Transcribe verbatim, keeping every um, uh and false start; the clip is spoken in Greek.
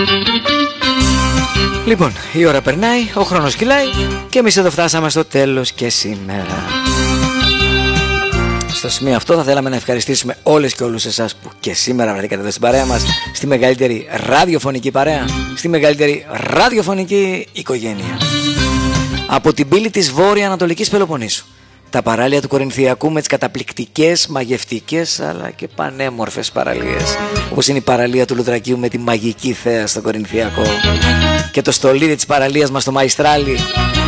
Λοιπόν, η ώρα περνάει, ο χρόνος κυλάει και εμείς εδώ φτάσαμε στο τέλος και σήμερα. Στο σημείο αυτό θα θέλαμε να ευχαριστήσουμε όλες και όλους εσάς που και σήμερα βρεθήκατε εδώ στην παρέα μας, στη μεγαλύτερη ραδιοφωνική παρέα, στη μεγαλύτερη ραδιοφωνική οικογένεια. Από την πύλη της Βόρεια Ανατολικής Πελοποννήσου, τα παράλια του Κορινθιακού με τις καταπληκτικές, μαγευτικές αλλά και πανέμορφες παραλίες, όπως είναι η παραλία του Λουδρακίου με τη μαγική θέα στο Κορινθιακό και το στολίδι της παραλίας μας στο Μαϊστράλι,